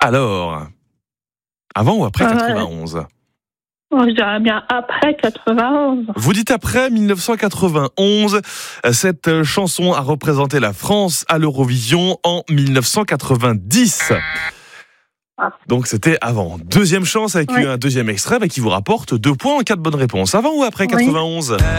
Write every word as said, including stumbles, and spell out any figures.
Alors, avant ou après Euh, quatre-vingt-onze ? Je dirais bien après quatre-vingt-onze. Vous dites après mille neuf cent quatre-vingt-onze. Cette chanson a représenté la France à l'Eurovision en mille neuf cent quatre-vingt-dix. Ah. Donc c'était avant. Deuxième chance avec Oui. un deuxième extrait bah, qui vous rapporte deux points en cas de bonne réponse. Avant ou après Oui. quatre-vingt-onze ?